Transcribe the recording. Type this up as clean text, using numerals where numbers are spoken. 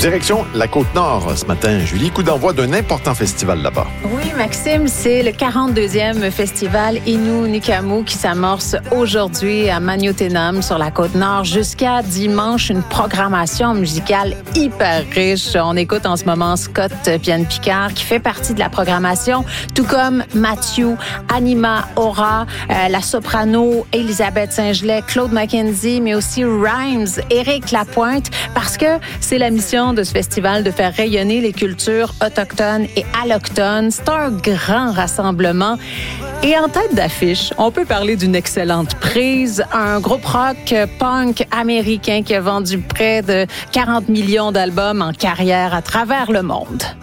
Direction la Côte-Nord ce matin. Julie, coup d'envoi d'un important festival là-bas. Oui, Maxime, c'est le 42e festival Innu Nikamu qui s'amorce aujourd'hui à Maniotenam sur la Côte-Nord jusqu'à dimanche. Une programmation musicale hyper riche. On écoute en ce moment Scott Pienne-Picard qui fait partie de la programmation, tout comme Mathieu, Anima Aura, la soprano Elisabeth Saint-Gelais, Claude McKenzie, mais aussi Rhymes, Éric Lapointe, parce que c'est la mission de ce festival de faire rayonner les cultures autochtones et allochtones. C'est un grand rassemblement. Et en tête d'affiche, on peut parler d'une excellente prise, un groupe rock punk américain qui a vendu près de 40 millions d'albums en carrière à travers le monde.